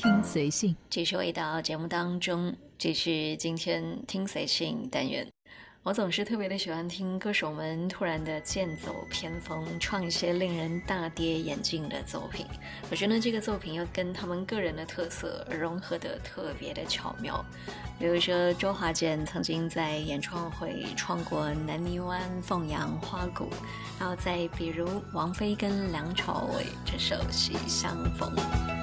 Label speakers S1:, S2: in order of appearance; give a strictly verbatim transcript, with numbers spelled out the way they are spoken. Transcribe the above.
S1: 听随性。
S2: 继续回到节目当中，这是今天听随性单元。我总是特别的喜欢听歌手们突然的剑走偏锋，创一些令人大跌眼镜的作品。我觉得这个作品又跟他们个人的特色融合得特别的巧妙。比如说周华健曾经在演唱会创过南泥湾、凤阳、花鼓，然后再比如王菲跟梁朝伟这首《喜相逢》。